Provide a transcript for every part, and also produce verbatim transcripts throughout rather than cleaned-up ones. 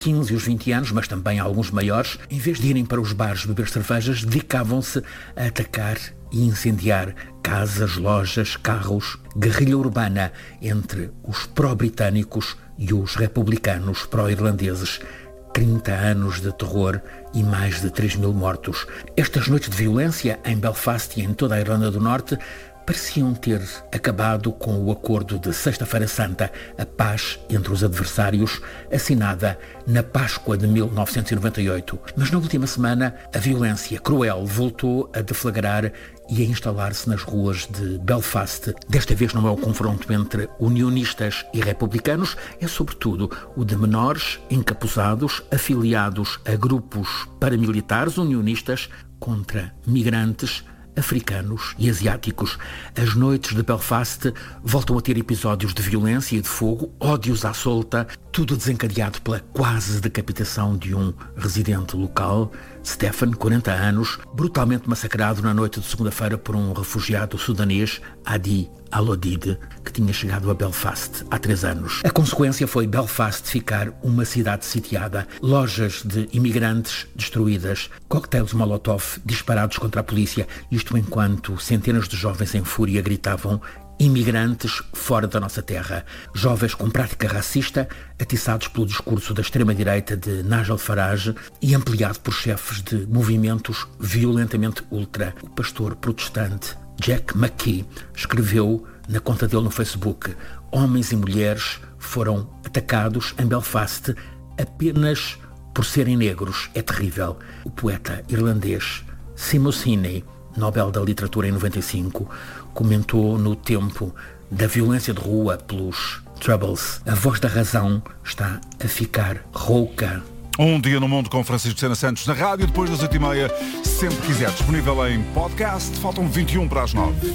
quinze e os vinte anos, mas também alguns maiores, em vez de irem para os bares beber cervejas, dedicavam-se a atacar e incendiar casas, lojas, carros, guerrilha urbana entre os pró-britânicos e os republicanos pró-irlandeses. trinta anos de terror e mais de três mil mortos. Estas noites de violência em Belfast e em toda a Irlanda do Norte pareciam ter acabado com o acordo de Sexta-feira Santa, a paz entre os adversários, assinada na Páscoa de mil novecentos e noventa e oito. Mas na última semana, a violência cruel voltou a deflagrar e a instalar-se nas ruas de Belfast. Desta vez não é o confronto entre unionistas e republicanos, é sobretudo o de menores encapuzados, afiliados a grupos paramilitares unionistas contra migrantes africanos e asiáticos. As noites de Belfast voltam a ter episódios de violência e de fogo, ódios à solta, tudo desencadeado pela quase decapitação de um residente local, Stefan, quarenta anos, brutalmente massacrado na noite de segunda-feira por um refugiado sudanês, Adi Alodid, que tinha chegado a Belfast há três anos. A consequência foi Belfast ficar uma cidade sitiada, lojas de imigrantes destruídas, coquetéis Molotov disparados contra a polícia, isto enquanto centenas de jovens em fúria gritavam: imigrantes fora da nossa terra. Jovens com prática racista, atiçados pelo discurso da extrema-direita de Nigel Farage e ampliado por chefes de movimentos violentamente ultra. O pastor protestante Jack McKee escreveu na conta dele no Facebook: homens e mulheres foram atacados em Belfast apenas por serem negros. É terrível. O poeta irlandês Seamus Heaney, Nobel da Literatura em noventa e cinco, comentou no Tempo da violência de rua pelos Troubles: a voz da razão está a ficar rouca. Um Dia no Mundo com Francisco Sena Santos na rádio, depois das oito e meia, sempre quiser. Disponível em podcast. Faltam vinte e um para as nove.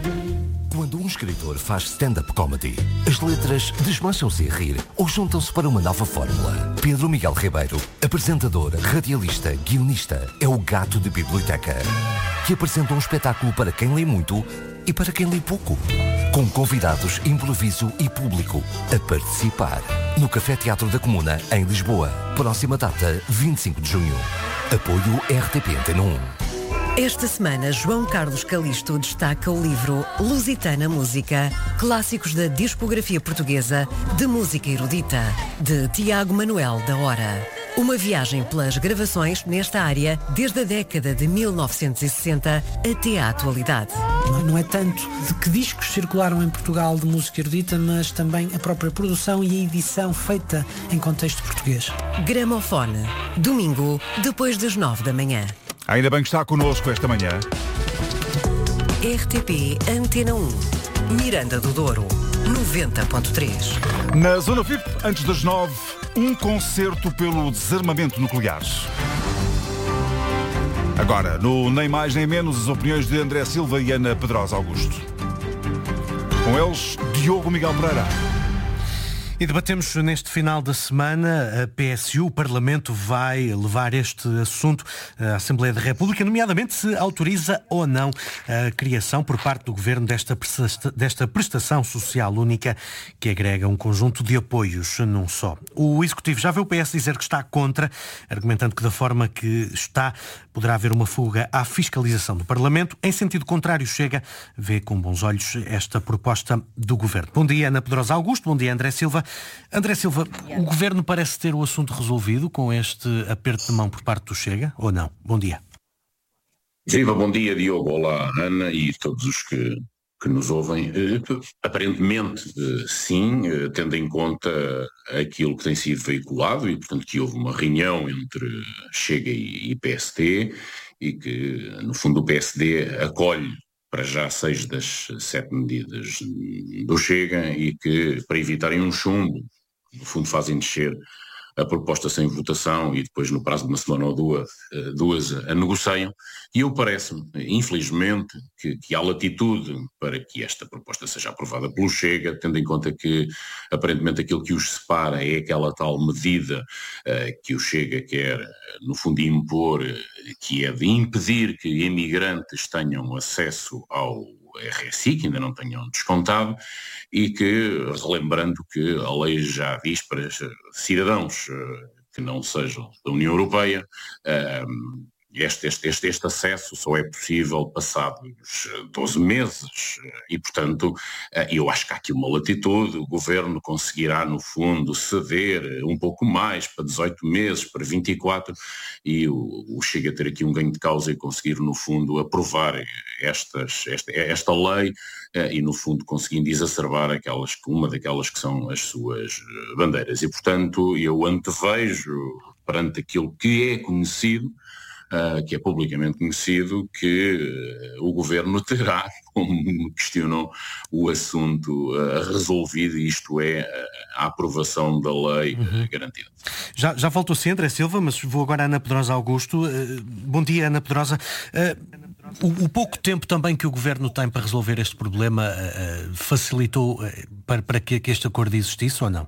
Quando um escritor faz stand-up comedy, as letras desmancham-se a rir ou juntam-se para uma nova fórmula. Pedro Miguel Ribeiro, apresentador, radialista, guionista, é o gato de biblioteca, que apresenta um espetáculo para quem lê muito e para quem lê pouco. Com convidados, improviso e público a participar. No Café Teatro da Comuna, em Lisboa. Próxima data, vinte e cinco de junho. Apoio R T P Antena um. Esta semana, João Carlos Calisto destaca o livro Lusitana Música, clássicos da discografia portuguesa de música erudita, de Tiago Manuel da Hora. Uma viagem pelas gravações nesta área desde a década de mil novecentos e sessenta até à atualidade. Não é tanto de que discos circularam em Portugal de música erudita, mas também a própria produção e a edição feita em contexto português. Gramofone, domingo, depois das nove da manhã. Ainda bem que está connosco esta manhã. R T P Antena um, Miranda do Douro, noventa ponto três. Na Zona V I P, antes das nove, um concerto pelo desarmamento nuclear. Agora, no Nem Mais Nem Menos, as opiniões de André Silva e Ana Pedrosa Augusto. Com eles, Diogo Miguel Pereira. E debatemos neste final da semana, a P S U, o Parlamento vai levar este assunto à Assembleia da República, nomeadamente se autoriza ou não a criação por parte do Governo desta prestação, desta prestação social única que agrega um conjunto de apoios num só. O Executivo já vê o P S dizer que está contra, argumentando que da forma que está poderá haver uma fuga à fiscalização do Parlamento. Em sentido contrário, Chega vê com bons olhos esta proposta do Governo. Bom dia, Ana Pedrosa Augusto. Bom dia, André Silva. André Silva, o Governo parece ter o assunto resolvido com este aperto de mão por parte do Chega, ou não? Bom dia. Viva, bom dia, Diogo. Olá, Ana e todos os que, que nos ouvem. Aparentemente, sim, tendo em conta aquilo que tem sido veiculado e, portanto, que houve uma reunião entre Chega e P S D e que, no fundo, o P S D acolhe para já seis das sete medidas do Chega e que, para evitarem um chumbo, no fundo fazem descer a proposta sem votação e depois, no prazo de uma semana ou duas, duas a negociam. E eu parece-me, infelizmente, que, que há latitude para que esta proposta seja aprovada pelo Chega, tendo em conta que, aparentemente, aquilo que os separa é aquela tal medida uh, que o Chega quer, no fundo, impor, que é de impedir que imigrantes tenham acesso ao R S I, que ainda não tenham descontado, e que, relembrando que a lei já diz para cidadãos que não sejam da União Europeia. Um, Este, este, este, este acesso só é possível passados doze meses e, portanto, eu acho que há aqui uma latitude. O Governo conseguirá, no fundo, ceder um pouco mais para dezoito meses, para vinte e quatro, e o, o Chega a ter aqui um ganho de causa e conseguir, no fundo, aprovar estas, esta, esta lei e, no fundo, conseguindo exacerbar aquelas, uma daquelas que são as suas bandeiras. E, portanto, eu antevejo, perante aquilo que é conhecido, Uh, que é publicamente conhecido, que uh, o Governo terá, como me questionam, o assunto uh, resolvido, isto é, uh, a aprovação da lei uh, garantida. Já, já voltou a André Silva, mas vou agora a Ana Pedrosa Augusto. Uh, bom dia, Ana Pedrosa. Uh, o, o pouco tempo também que o Governo tem para resolver este problema uh, facilitou uh, para, para que, que este acordo existisse ou não?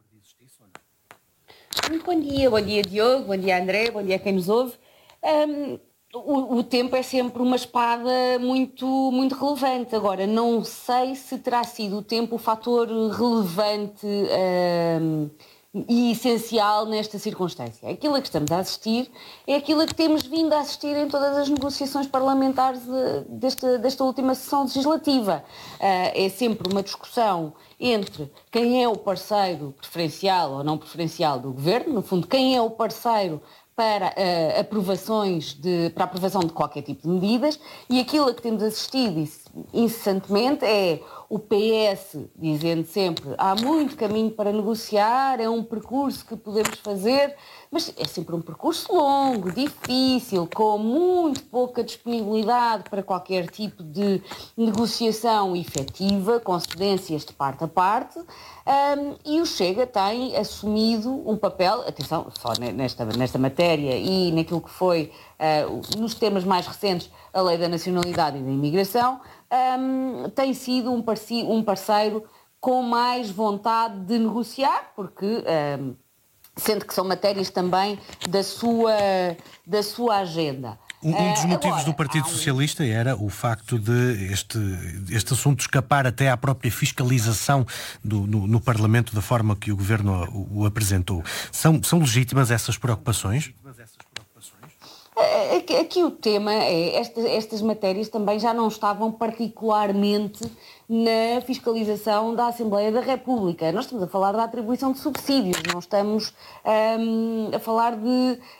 Muito bom dia, bom dia Diogo, bom dia André, bom dia a quem nos ouve. Um, o, o tempo é sempre uma espada muito, muito relevante. Agora, não sei se terá sido o tempo o fator relevante um, e essencial nesta circunstância. Aquilo a que estamos a assistir é aquilo a que temos vindo a assistir em todas as negociações parlamentares de, desta, desta última sessão legislativa. Uh, é sempre uma discussão entre quem é o parceiro preferencial ou não preferencial do Governo, no fundo, quem é o parceiro para uh, aprovações de, para a aprovação de qualquer tipo de medidas, e aquilo a que temos assistido incessantemente é o P S dizendo sempre há muito caminho para negociar, é um percurso que podemos fazer, mas é sempre um percurso longo, difícil, com muito pouca disponibilidade para qualquer tipo de negociação efetiva, com cedências de parte a parte, um, e o Chega tem assumido um papel, atenção, só nesta, nesta matéria e naquilo que foi, uh, nos temas mais recentes, a Lei da Nacionalidade e da Imigração, um, tem sido um, parce- um parceiro com mais vontade de negociar, porque... Um, sendo que são matérias também da sua, da sua agenda. Um, um dos motivos Agora, do Partido um... Socialista era o facto de este, este assunto escapar até à própria fiscalização do, no, no Parlamento da forma que o Governo o, o apresentou. São, são legítimas essas preocupações? Aqui, aqui o tema é, estas, estas matérias também já não estavam particularmente na fiscalização da Assembleia da República. Nós estamos a falar da atribuição de subsídios, não estamos um, a falar de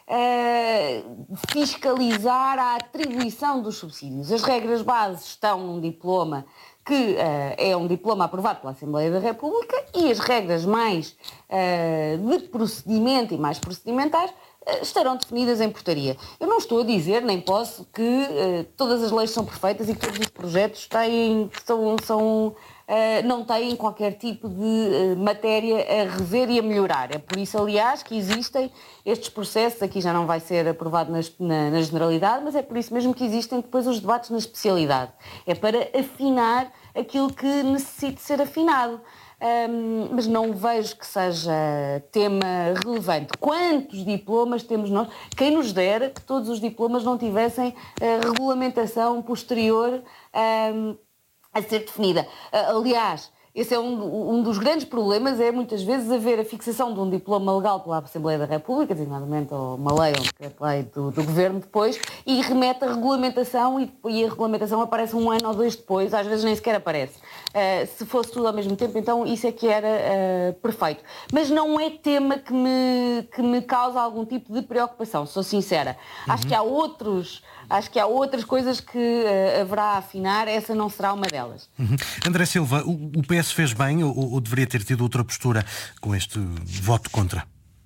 uh, fiscalizar a atribuição dos subsídios. As regras base estão num diploma que uh, é um diploma aprovado pela Assembleia da República, e as regras mais uh, de procedimento e mais procedimentais estarão definidas em portaria. Eu não estou a dizer, nem posso, que uh, todas as leis são perfeitas e que todos os projetos têm, são, são, uh, não têm qualquer tipo de uh, matéria a rever e a melhorar. É por isso, aliás, que existem estes processos, aqui já não vai ser aprovado nas, na, na generalidade, mas é por isso mesmo que existem depois os debates na especialidade. É para afinar aquilo que necessite ser afinado. Um, mas não vejo que seja tema relevante. Quantos diplomas temos nós? Quem nos dera que todos os diplomas não tivessem uh, regulamentação posterior um, a ser definida. Uh, aliás, esse é um, um dos grandes problemas, é muitas vezes haver a fixação de um diploma legal pela Assembleia da República, designadamente uma lei ou um decreto-lei do, do Governo depois, e remete a regulamentação e, e a regulamentação aparece um ano ou dois depois, às vezes nem sequer aparece. Uh, se fosse tudo ao mesmo tempo, então isso é que era uh, perfeito. Mas não é tema que me, que me causa algum tipo de preocupação, sou sincera. Uhum. Acho que há outros... Acho que há outras coisas que uh, haverá a afinar, essa não será uma delas. Uhum. André Silva, o, o P S fez bem ou, ou deveria ter tido outra postura com este voto contra?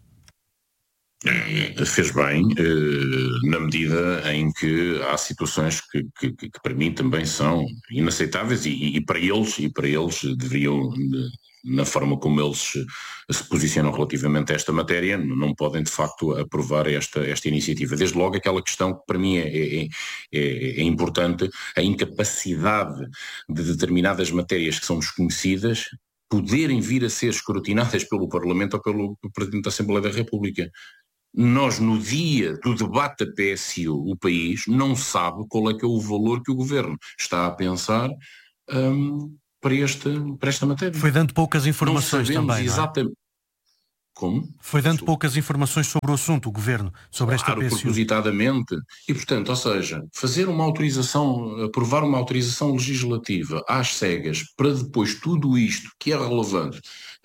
Fez bem, uh, na medida em que há situações que, que, que para mim também são inaceitáveis e, e para eles, e para eles deveriam... De, na forma como eles se posicionam relativamente a esta matéria, não podem de facto aprovar esta, esta iniciativa. Desde logo aquela questão que para mim é, é, é, é importante, a incapacidade de determinadas matérias que são desconhecidas poderem vir a ser escrutinadas pelo Parlamento ou pelo Presidente da Assembleia da República. Nós, no dia do debate da P S U, o país não sabe qual é que é o valor que o Governo está a pensar hum, para, este, para esta matéria. Foi dando poucas informações também, exatamente. Como? Foi dando poucas informações sobre o assunto, o Governo, sobre esta Claro, P S U. propositadamente. E, portanto, ou seja, fazer uma autorização, aprovar uma autorização legislativa às cegas para depois tudo isto que é relevante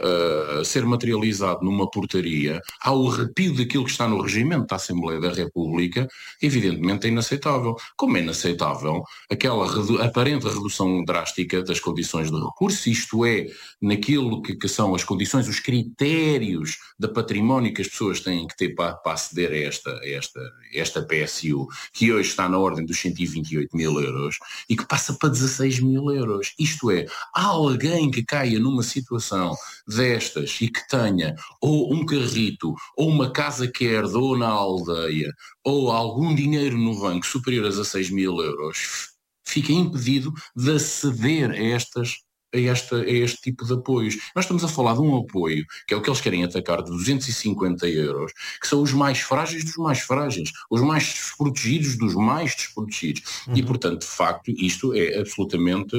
uh, ser materializado numa portaria, ao arrepio daquilo que está no regimento da Assembleia da República, evidentemente é inaceitável. Como é inaceitável aquela redu- aparente redução drástica das condições de recurso, isto é, naquilo que, que são as condições, os critérios de património que as pessoas têm que ter para, para aceder a esta, a esta, a esta P S U, que hoje está na ordem dos cento e vinte e oito mil euros e que passa para dezasseis mil euros. Isto é, há alguém que caia numa situação destas e que tenha ou um carrito, ou uma casa que herdou na aldeia, ou algum dinheiro no banco superior a dezasseis mil euros, fica impedido de aceder a estas A, esta, a este tipo de apoios. Nós estamos a falar de um apoio, que é o que eles querem atacar, de duzentos e cinquenta euros, que são os mais frágeis dos mais frágeis, os mais desprotegidos dos mais desprotegidos. Uhum. E, portanto, de facto, isto é absolutamente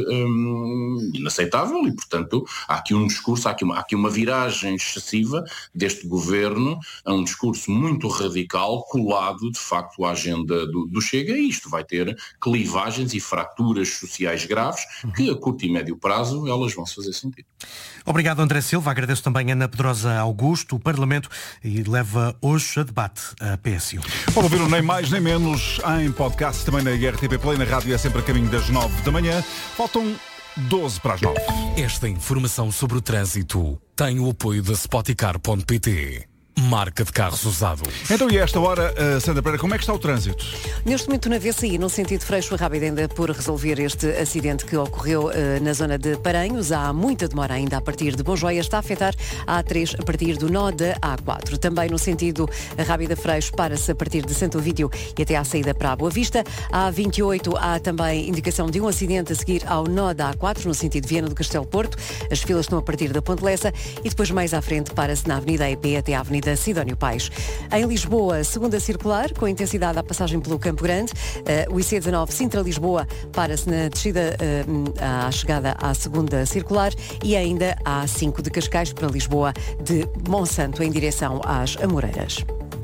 hum, inaceitável e, portanto, há aqui um discurso, há aqui, uma, há aqui uma viragem excessiva deste governo a um discurso muito radical, colado, de facto, à agenda do, do Chega, e isto vai ter clivagens e fraturas sociais graves uhum. que, a curto e médio prazo, elas vão se fazer sentido. Obrigado, André Silva. Agradeço também a Ana Pedrosa Augusto, o Parlamento, e leva hoje a debate a P S U. Pode ouvir o Nem Mais Nem Menos em podcast, também na R T P Play, na rádio é sempre a caminho das nove da manhã. Faltam doze para as nove. Esta informação sobre o trânsito tem o apoio da Spoticar ponto pt. Marca de carros usados. Então, e a esta hora, uh, Sandra Pereira, como é que está o trânsito? Neste momento na V C I, no sentido Freixo Rápido, ainda por resolver este acidente que ocorreu uh, na zona de Paranhos. Há muita demora ainda a partir de Bonjoia. Está a afetar a A três a partir do nó da A quatro. Também no sentido Rábida Freixo, para-se a partir de Santo Ovídio e até à saída para a Boa Vista. A A vinte e oito há também indicação de um acidente a seguir ao nó da A quatro, no sentido Viana do Castelo Porto. As filas estão a partir da Ponte Lessa e depois mais à frente para-se na Avenida E P até à Avenida Sidónio Paes. Em Lisboa, segunda circular, com intensidade à passagem pelo Campo Grande. Uh, o I C dezanove Sintra-Lisboa para-se na descida uh, à chegada à segunda circular e ainda a A cinco de Cascais para Lisboa, de Monsanto em direção às Amoreiras.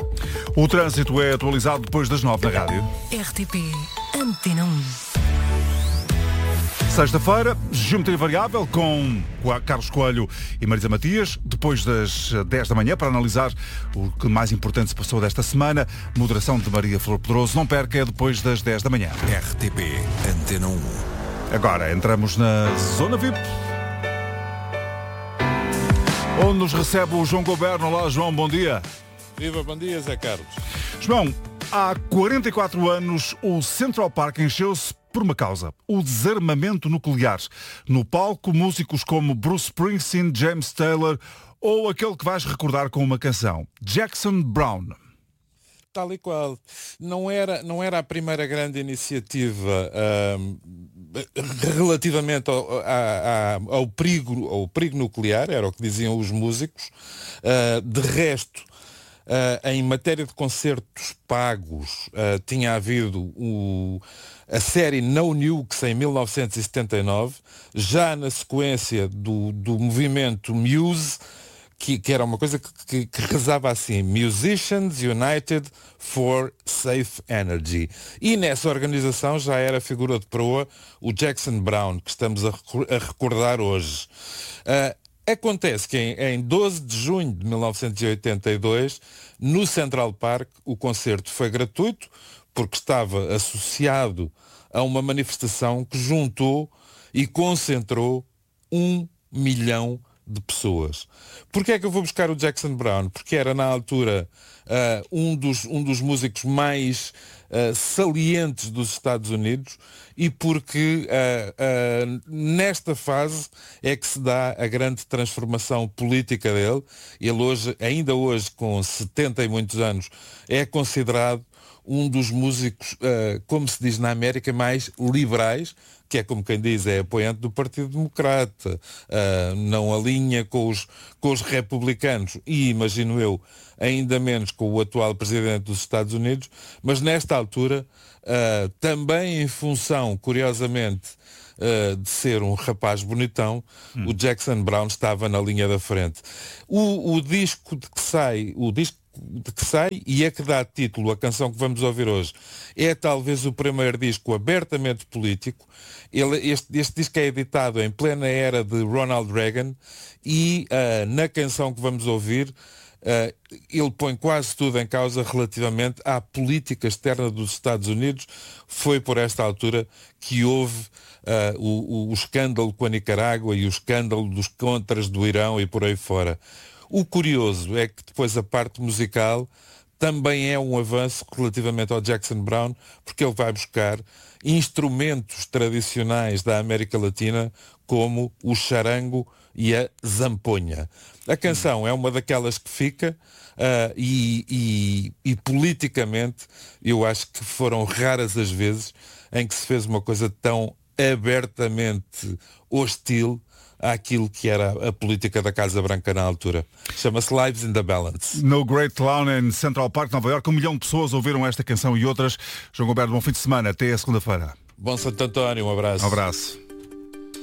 O trânsito é atualizado depois das nove na rádio. R T P Antena um. Sexta-feira, Geometria Variável com Carlos Coelho e Marisa Matias, depois das dez da manhã, para analisar o que mais importante se passou desta semana. Moderação de Maria Flor Pedroso. Não perca, é depois das dez da manhã. R T P Antena um. Agora entramos na Zona V I P, onde nos recebe o João Goberno. Olá, João, bom dia. Viva, bom dia, Zé Carlos. João, há quarenta e quatro anos o Central Park encheu-se por uma causa: o desarmamento nuclear. No palco, músicos como Bruce Springsteen, James Taylor ou aquele que vais recordar com uma canção, Jackson Browne. Tal e qual. Não era, não era a primeira grande iniciativa uh, relativamente ao, a, a, ao, perigo, ao perigo nuclear, era o que diziam os músicos. Uh, de resto, uh, em matéria de concertos pagos, uh, tinha havido o... a série No Nukes em mil novecentos e setenta e nove, já na sequência do, do movimento Muse, que, que era uma coisa que, que, que rezava assim: Musicians United for Safe Energy. E nessa organização já era figura de proa o Jackson Browne, que estamos a, a recordar hoje. Uh, acontece que em, em doze de junho de mil novecentos e oitenta e dois, no Central Park, o concerto foi gratuito, porque estava associado a uma manifestação que juntou e concentrou um milhão de pessoas. Porquê é que eu vou buscar o Jackson Browne? Porque era, na altura, uh, um, dos, um dos músicos mais uh, salientes dos Estados Unidos e porque uh, uh, nesta fase é que se dá a grande transformação política dele. Ele hoje, ainda hoje, com setenta e muitos anos, é considerado um dos músicos, uh, como se diz na América, mais liberais, que é, como quem diz, é apoiante do Partido Democrata, uh, não alinha com os, com os republicanos e, imagino eu, ainda menos com o atual presidente dos Estados Unidos, mas nesta altura, uh, também em função, curiosamente, uh, de ser um rapaz bonitão, hum. o Jackson Browne estava na linha da frente. O, o disco de que sai, o disco de que sai e é que dá título à canção que vamos ouvir hoje, é talvez o primeiro disco abertamente político. Ele, este, este disco é editado em plena era de Ronald Reagan e uh, na canção que vamos ouvir uh, ele põe quase tudo em causa relativamente à política externa dos Estados Unidos. Foi por esta altura que houve uh, o, o, o escândalo com a Nicarágua e o escândalo dos contras do Irão e por aí fora. O curioso é que depois a parte musical também é um avanço relativamente ao Jackson Browne, porque ele vai buscar instrumentos tradicionais da América Latina, como o charango e a zamponha. A canção é uma daquelas que fica uh, e, e, e politicamente eu acho que foram raras as vezes em que se fez uma coisa tão abertamente hostil àquilo que era a política da Casa Branca na altura. Chama-se Lives in the Balance. No Great Lawn em Central Park, Nova Iorque, um milhão de pessoas ouviram esta canção e outras. João Gilberto, bom fim de semana. Até a segunda-feira. Bom Santo António, um abraço. Um abraço.